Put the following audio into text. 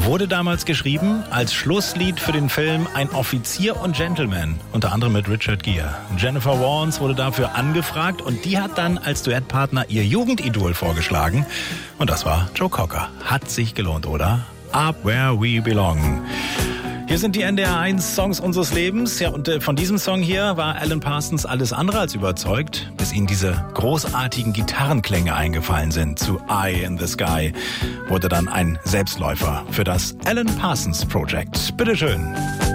wurde damals geschrieben als Schlusslied für den Film Ein Offizier und Gentleman, unter anderem mit Richard Gere. Jennifer Warnes wurde dafür angefragt und die hat dann als Duettpartner ihr Jugendidol vorgeschlagen. Und das war Joe Cocker. Hat sich gelohnt, oder? Up Where We Belong. Hier sind die NDR 1 Songs unseres Lebens. Ja, und von diesem Song hier war Alan Parsons alles andere als überzeugt, bis ihm diese großartigen Gitarrenklänge eingefallen sind. Zu Eye in the Sky wurde dann ein Selbstläufer für das Alan Parsons Project. Bitteschön.